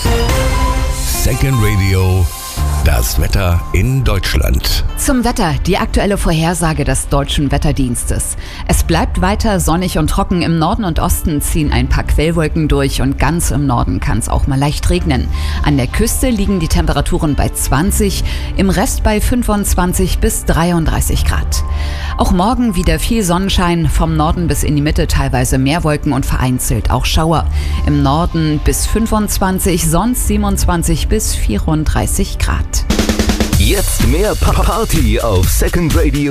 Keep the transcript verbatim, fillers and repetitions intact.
Second Radio, das Wetter in Deutschland. Zum Wetter, die aktuelle Vorhersage des Deutschen Wetterdienstes. Es bleibt weiter sonnig und trocken. Im Norden und Osten ziehen ein paar Quellwolken durch und ganz im Norden kann es auch mal leicht regnen. An der Küste liegen die Temperaturen bei zwanzig, im Rest bei fünfundzwanzig bis dreiunddreißig Grad. Auch morgen wieder viel Sonnenschein, vom Norden bis in die Mitte teilweise mehr Wolken und vereinzelt auch Schauer. Im Norden bis fünfundzwanzig, sonst siebenundzwanzig bis vierunddreißig Grad. Jetzt mehr Party auf Second Radio.